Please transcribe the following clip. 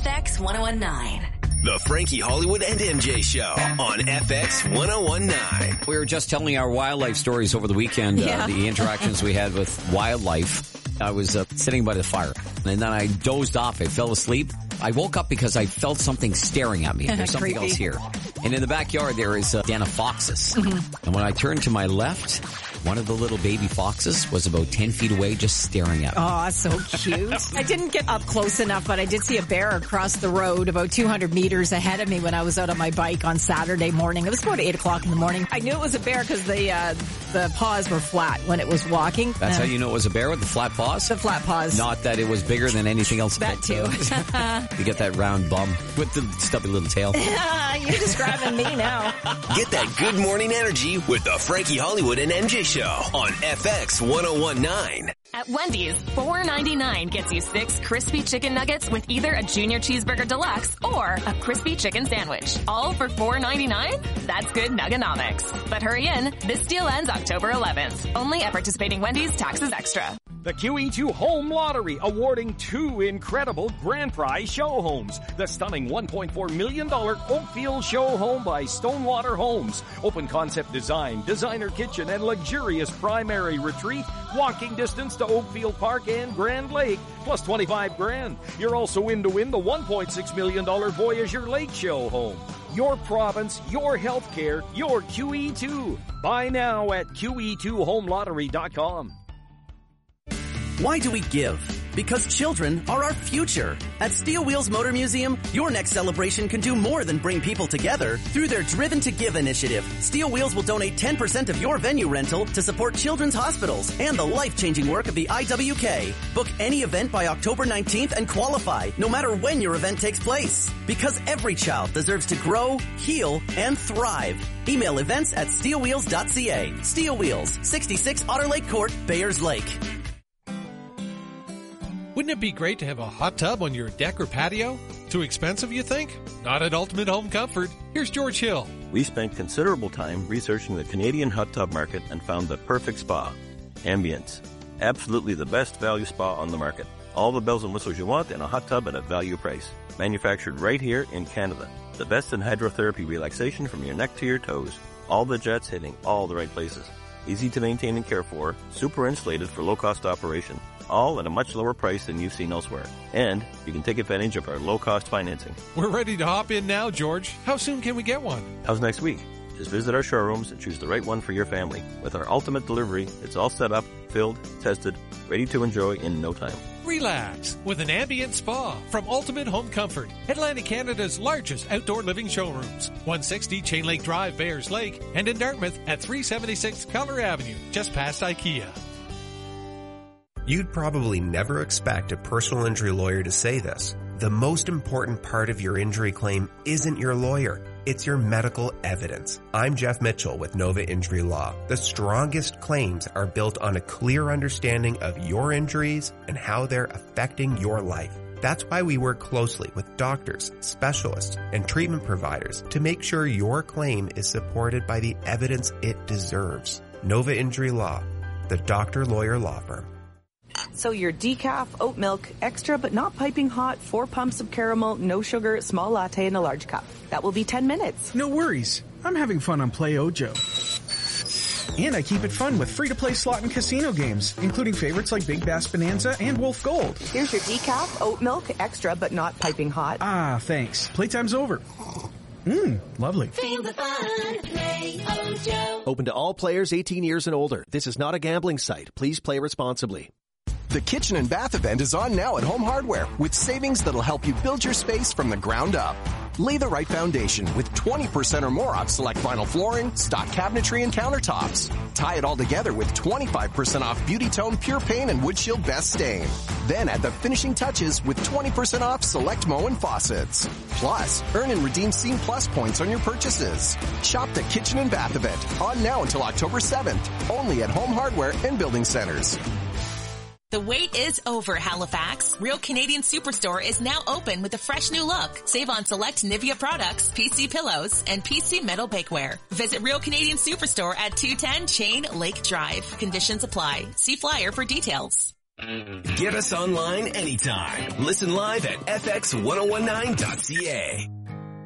FX 1019. The Frankie Hollywood and MJ Show on FX 1019. We were just telling our wildlife stories over the weekend, the interactions we had with wildlife. I was sitting by the fire, and then I dozed off. I fell asleep. I woke up because I felt something staring at me. There's something else here. And in the backyard, there is a den of foxes. And when I turned to my left, one of the little baby foxes was about 10 feet away just staring at me. Oh, so cute. I didn't get up close enough, but I did see a bear across the road about 200 meters ahead of me when I was out on my bike on Saturday morning. It was about 8 o'clock in the morning. I knew it was a bear because the paws were flat when it was walking. That's how you know it was a bear, with the flat paws? The flat paws. Not that it was bigger than anything else. That too. You get that round bum with the stubby little tail. You're describing me now. Get that good morning energy with the Frankie Hollywood and MJ Show on FX 1019. At Wendy's, $4.99 gets you 6 crispy chicken nuggets with either a Junior Cheeseburger Deluxe or a crispy chicken sandwich. All for $4.99? That's good Nugganomics. But hurry in, this deal ends October 11th. Only at participating Wendy's, taxes extra. The QE2 Home Lottery awarding 2 incredible grand prize show homes. The stunning $1.4 million Oakfield show home by Stonewater Homes. Open concept design, designer kitchen, and luxurious primary retreat. Walking distance to Oakfield Park and Grand Lake, plus 25 grand. You're also in to win the $1.6 million Voyageur Lake show home. Your province, your healthcare, your QE2. Buy now at QE2HomeLottery.com. Why do we give? Because children are our future. At Steel Wheels Motor Museum, your next celebration can do more than bring people together. Through their Driven to Give initiative, Steel Wheels will donate 10% of your venue rental to support children's hospitals and the life-changing work of the IWK. Book any event by October 19th and qualify, no matter when your event takes place. Because every child deserves to grow, heal, and thrive. Email events at steelwheels.ca. Steel Wheels, 66 Otter Lake Court, Bayers Lake. Wouldn't it be great to have a hot tub on your deck or patio? Too expensive, you think? Not at Ultimate Home Comfort. Here's George Hill. We spent considerable time researching the Canadian hot tub market and found the perfect spa. Ambience. Absolutely the best value spa on the market. All the bells and whistles you want in a hot tub at a value price. Manufactured right here in Canada. The best in hydrotherapy relaxation from your neck to your toes. All the jets hitting all the right places. Easy to maintain and care for. Super insulated for low-cost operation. All at a much lower price than you've seen elsewhere. And you can take advantage of our low-cost financing. We're ready to hop in now, George. How soon can we get one? How's next week? Just visit our showrooms and choose the right one for your family. With our ultimate delivery, it's all set up, filled, tested, ready to enjoy in no time. Relax with an ambient spa from Ultimate Home Comfort, Atlantic Canada's largest outdoor living showrooms. 160 Chain Lake Drive, Bayers Lake, and in Dartmouth at 376 Keller Avenue, just past IKEA. You'd probably never expect a personal injury lawyer to say this. The most important part of your injury claim isn't your lawyer. It's your medical evidence. I'm Jeff Mitchell with Nova Injury Law. The strongest claims are built on a clear understanding of your injuries and how they're affecting your life. That's why we work closely with doctors, specialists, and treatment providers to make sure your claim is supported by the evidence it deserves. Nova Injury Law, the doctor-lawyer law firm. So your decaf, oat milk, extra but not piping hot, 4 pumps of caramel, no sugar, small latte in a large cup. That will be 10 minutes. No worries. I'm having fun on Play Ojo. And I keep it fun with free-to-play slot and casino games, including favorites like Big Bass Bonanza and Wolf Gold. Here's your decaf, oat milk, extra but not piping hot. Ah, thanks. Playtime's over. Lovely. Feel the fun. Play Ojo. Open to all players 18 years and older. This is not a gambling site. Please play responsibly. The Kitchen and Bath event is on now at Home Hardware with savings that'll help you build your space from the ground up. Lay the right foundation with 20% or more off select vinyl flooring, stock cabinetry, and countertops. Tie it all together with 25% off Beauty Tone Pure Paint and Wood Shield Best Stain. Then add the finishing touches with 20% off select Moen and faucets. Plus, earn and redeem Scene Plus points on your purchases. Shop the Kitchen and Bath event on now until October 7th. Only at Home Hardware and Building Centers. The wait is over, Halifax. Real Canadian Superstore is now open with a fresh new look. Save on select Nivea products, PC pillows, and PC metal bakeware. Visit Real Canadian Superstore at 210 Chain Lake Drive. Conditions apply. See flyer for details. Get us online anytime. Listen live at fx1019.ca.